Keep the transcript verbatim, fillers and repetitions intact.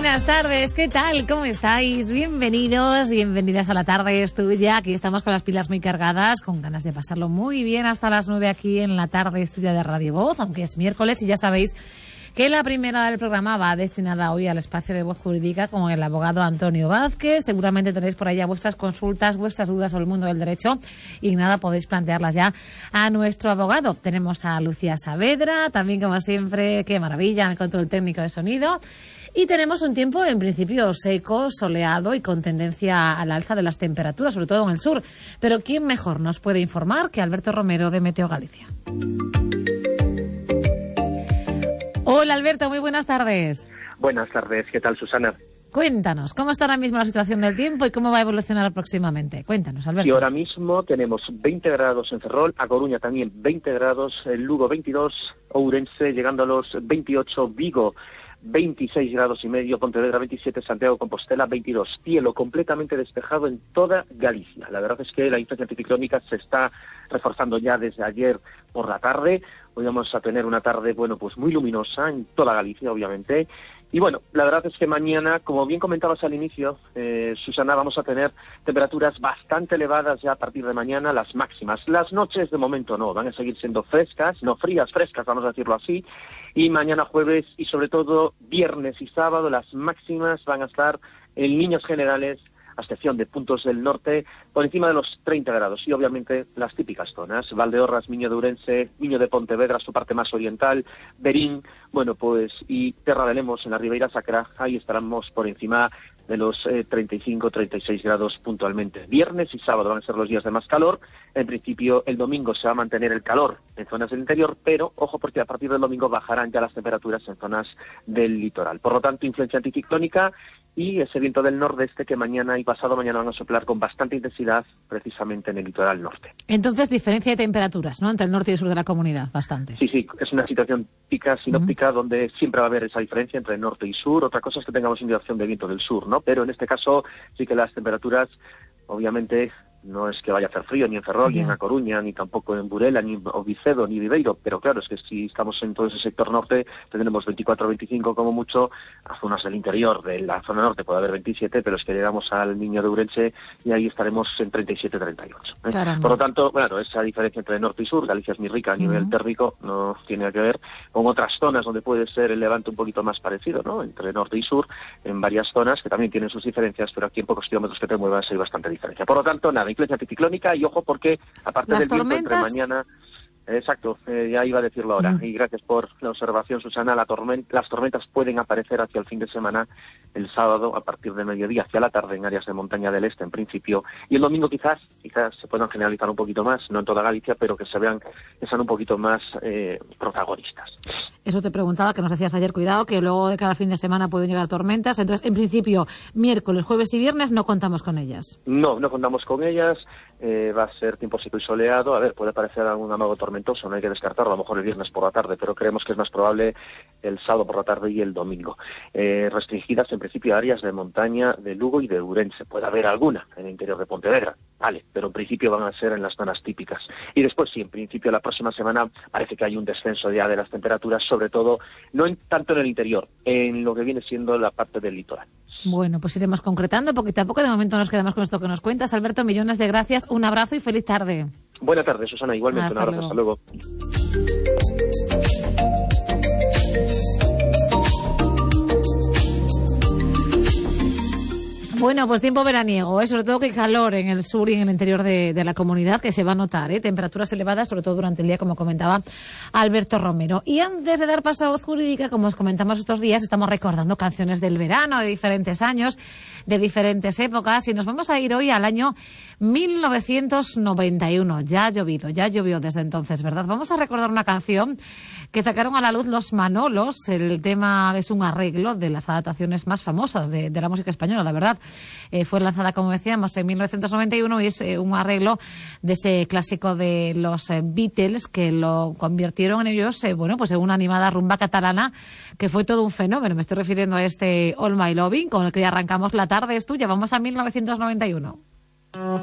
Buenas tardes, ¿qué tal? ¿Cómo estáis? Bienvenidos, bienvenidas a La Tarde es Tuya. Aquí estamos con las pilas muy cargadas, con ganas de pasarlo muy bien hasta las nueve aquí en La Tarde es Tuya de Radio Voz, aunque es miércoles y ya sabéis que la primera del programa va destinada hoy al espacio de voz jurídica con el abogado Antonio Vázquez. Seguramente tenéis por allá vuestras consultas, vuestras dudas sobre el mundo del derecho y nada, podéis plantearlas ya a nuestro abogado. Tenemos a Lucía Saavedra, también como siempre, qué maravilla, en el control técnico de sonido. Y tenemos un tiempo, en principio, seco, soleado y con tendencia al alza de las temperaturas, sobre todo en el sur. Pero ¿quién mejor nos puede informar que Alberto Romero de Meteo Galicia? Hola, Alberto, muy buenas tardes. Buenas tardes, ¿qué tal, Susana? Cuéntanos, ¿cómo está ahora mismo la situación del tiempo y cómo va a evolucionar próximamente? Cuéntanos, Alberto. Y ahora mismo tenemos veinte grados en Ferrol, A Coruña también veinte grados, en Lugo veintidós, Ourense llegando a los veintiocho, Vigo veintiséis grados y medio, Pontevedra veintisiete, Santiago Compostela veintidós. Cielo completamente despejado en toda Galicia. La verdad es que la influencia anticiclónica se está reforzando ya desde ayer por la tarde. Hoy vamos a tener una tarde, bueno, pues muy luminosa en toda Galicia, obviamente. Y bueno, la verdad es que mañana, como bien comentabas al inicio, eh, Susana, vamos a tener temperaturas bastante elevadas ya a partir de mañana, las máximas. Las noches, de momento, no, van a seguir siendo frescas, no frías, frescas, vamos a decirlo así. Y mañana jueves y sobre todo viernes y sábado, las máximas van a estar en líneas generales, a excepción de puntos del norte, por encima de los treinta grados. Y obviamente las típicas zonas, Valdeorras, Miño de Ourense, Miño de Pontevedra, su parte más oriental, Berín, bueno, pues, y Terra de Lemos en la Ribeira Sacra, ahí estaremos por encima de los eh, treinta y cinco, treinta y seis grados puntualmente. Viernes y sábado van a ser los días de más calor. En principio, el domingo se va a mantener el calor en zonas del interior, pero, ojo, porque a partir del domingo bajarán ya las temperaturas en zonas del litoral. Por lo tanto, influencia anticiclónica y ese viento del nordeste que mañana y pasado mañana van a soplar con bastante intensidad precisamente en el litoral norte. Entonces, diferencia de temperaturas, ¿no?, entre el norte y el sur de la comunidad, bastante. Sí, sí, es una situación típica, sinóptica, uh-huh. donde siempre va a haber esa diferencia entre norte y sur. Otra cosa es que tengamos una dirección de viento del sur, ¿no? Pero en este caso sí que las temperaturas, obviamente, no es que vaya a hacer frío ni en Ferrol, yeah. ni en A Coruña, ni tampoco en Burela, ni en Ovicedo, ni Viveiro, pero claro, es que si estamos en todo ese sector norte, tendremos veinticuatro, veinticinco como mucho. A zonas del interior de la zona norte puede haber veintisiete, pero es que llegamos al Miño de Ourense y ahí estaremos en treinta y siete, treinta y ocho. ¿eh? Por lo tanto, bueno, esa diferencia entre norte y sur, Galicia es muy rica a nivel uh-huh. térmico, no tiene que ver con otras zonas donde puede ser el levante un poquito más parecido, ¿no?, entre norte y sur, en varias zonas que también tienen sus diferencias, pero aquí en pocos kilómetros que te muevas hay bastante diferencia. Por lo tanto, nada, influencia anticiclónica y ojo porque aparte del viento entre mañana, exacto, eh, ya iba a decirlo ahora, uh-huh. y gracias por la observación, Susana, la tormenta, las tormentas pueden aparecer hacia el fin de semana, el sábado a partir de mediodía hacia la tarde en áreas de montaña del este en principio, y el domingo quizás, quizás se puedan generalizar un poquito más, no en toda Galicia, pero que se vean, que sean un poquito más eh, protagonistas. Eso te preguntaba, que nos decías ayer, cuidado, que luego de cada fin de semana pueden llegar tormentas, entonces en principio miércoles, jueves y viernes no contamos con ellas. No, no contamos con ellas, eh, va a ser tiempo seco y soleado, a ver, puede aparecer algún amago tormentoso, no hay que descartarlo, a lo mejor el viernes por la tarde, pero creemos que es más probable el sábado por la tarde y el domingo. Eh, restringidas en principio a áreas de montaña de Lugo y de Ourense, puede haber alguna en el interior de Pontevedra, vale, pero en principio van a ser en las zonas típicas. Y después sí, en principio la próxima semana parece que hay un descenso ya de las temperaturas, sobre todo, no en, tanto en el interior, en lo que viene siendo la parte del litoral. Bueno, pues iremos concretando poquito a poco. De momento nos quedamos con esto que nos cuentas. Alberto, millones de gracias, un abrazo y feliz tarde. Buena tarde, Susana, igualmente. Hasta un abrazo, luego. Hasta luego. Bueno, pues tiempo veraniego, ¿eh? Sobre todo que calor en el sur y en el interior de, de la comunidad, que se va a notar, ¿eh? Temperaturas elevadas, sobre todo durante el día, como comentaba Alberto Romero. Y antes de dar paso a Voz Jurídica, como os comentamos estos días, estamos recordando canciones del verano, de diferentes años, de diferentes épocas, y nos vamos a ir hoy al año mil novecientos noventa y uno. Ya ha llovido, ya llovió desde entonces, ¿verdad? Vamos a recordar una canción que sacaron a la luz los Manolos. El tema es un arreglo de las adaptaciones más famosas de, de la música española, la verdad. Eh, fue lanzada, como decíamos, en mil novecientos noventa y uno y es eh, un arreglo de ese clásico de los eh, Beatles, que lo convirtieron en ellos, eh, bueno, pues en una animada rumba catalana que fue todo un fenómeno. Me estoy refiriendo a este All My Loving, con el que hoy arrancamos La Tarde es Tuya. Vamos a mil novecientos noventa y uno.